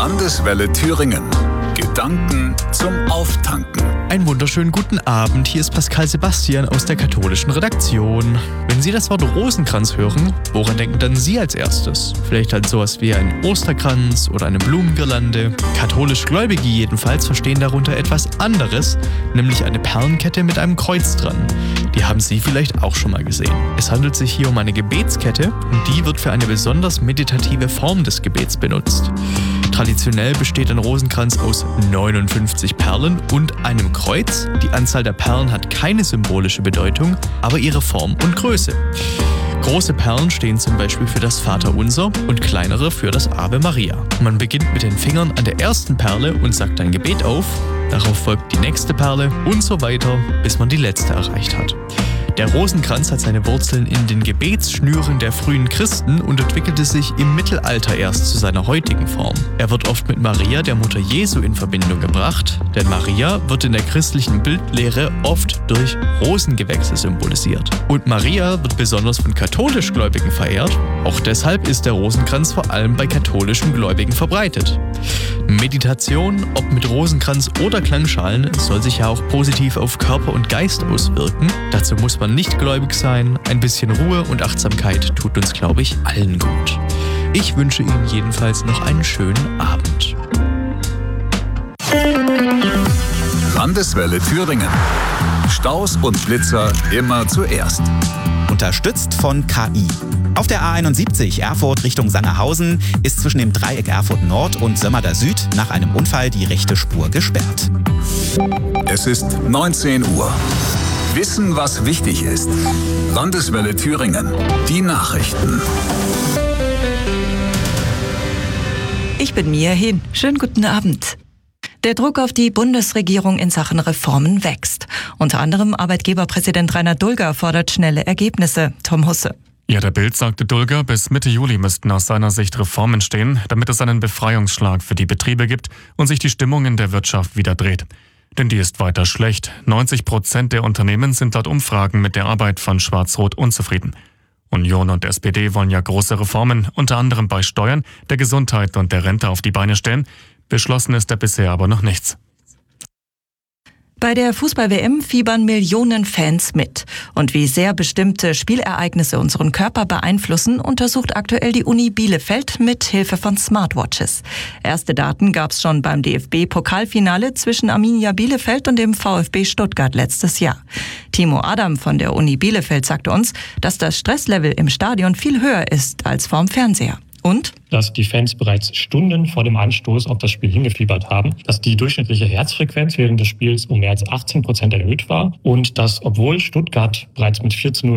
Landeswelle Thüringen. Gedanken zum Auftanken. Einen wunderschönen guten Abend, hier ist Pascal Sebastian aus der katholischen Redaktion. Wenn Sie das Wort Rosenkranz hören, woran denken dann Sie als erstes? Vielleicht halt sowas wie ein Osterkranz oder eine Blumengirlande. Katholisch Gläubige jedenfalls verstehen darunter etwas anderes, nämlich eine Perlenkette mit einem Kreuz dran. Die haben Sie vielleicht auch schon mal gesehen. Es handelt sich hier um eine Gebetskette und die wird für eine besonders meditative Form des Gebets benutzt. Traditionell besteht ein Rosenkranz aus 59 Perlen und einem Kreuz. Die Anzahl der Perlen hat keine symbolische Bedeutung, aber ihre Form und Größe. Große Perlen stehen zum Beispiel für das Vaterunser und kleinere für das Ave Maria. Man beginnt mit den Fingern an der ersten Perle und sagt ein Gebet auf. Darauf folgt die nächste Perle und so weiter, bis man die letzte erreicht hat. Der Rosenkranz hat seine Wurzeln in den Gebetsschnüren der frühen Christen und entwickelte sich im Mittelalter erst zu seiner heutigen Form. Er wird oft mit Maria, der Mutter Jesu, in Verbindung gebracht, denn Maria wird in der christlichen Bildlehre oft durch Rosengewächse symbolisiert. Und Maria wird besonders von katholisch Gläubigen verehrt, auch deshalb ist der Rosenkranz vor allem bei katholischen Gläubigen verbreitet. Meditation, ob mit Rosenkranz oder Klangschalen, soll sich ja auch positiv auf Körper und Geist auswirken. Dazu muss man nicht gläubig sein. Ein bisschen Ruhe und Achtsamkeit tut uns, glaube ich, allen gut. Ich wünsche Ihnen jedenfalls noch einen schönen Abend. Landeswelle Thüringen. Staus und Blitzer immer zuerst. Unterstützt von KI. Auf der A71 Erfurt Richtung Sangerhausen ist zwischen dem Dreieck Erfurt Nord und Sömmerda Süd nach einem Unfall die rechte Spur gesperrt. Es ist 19 Uhr. Wissen, was wichtig ist. Landeswelle Thüringen. Die Nachrichten. Ich bin Mia Hin. Schönen guten Abend. Der Druck auf die Bundesregierung in Sachen Reformen wächst. Unter anderem Arbeitgeberpräsident Rainer Dulger fordert schnelle Ergebnisse. Tom Husse. Ja, der Bild sagte Dulger, bis Mitte Juli müssten aus seiner Sicht Reformen stehen, damit es einen Befreiungsschlag für die Betriebe gibt und sich die Stimmung in der Wirtschaft wieder dreht. Denn die ist weiter schlecht. 90% der Unternehmen sind laut Umfragen mit der Arbeit von Schwarz-Rot unzufrieden. Union und SPD wollen ja große Reformen, unter anderem bei Steuern, der Gesundheit und der Rente auf die Beine stellen. Beschlossen ist da bisher aber noch nichts. Bei der Fußball-WM fiebern Millionen Fans mit. Und wie sehr bestimmte Spielereignisse unseren Körper beeinflussen, untersucht aktuell die Uni Bielefeld mit Hilfe von Smartwatches. Erste Daten gab es schon beim DFB-Pokalfinale zwischen Arminia Bielefeld und dem VfB Stuttgart letztes Jahr. Timo Adam von der Uni Bielefeld sagte uns, dass das Stresslevel im Stadion viel höher ist als vorm Fernseher. Und? Dass die Fans bereits Stunden vor dem Anstoß auf das Spiel hingefiebert haben, dass die durchschnittliche Herzfrequenz während des Spiels um mehr als 18% erhöht war und dass, obwohl Stuttgart bereits mit 4:0